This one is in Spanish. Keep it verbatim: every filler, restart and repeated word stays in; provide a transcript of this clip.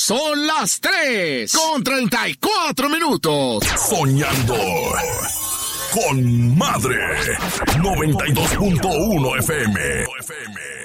Son las tres con treinta y cuatro minutos. Soñando con Madre. noventa y dos punto uno F M.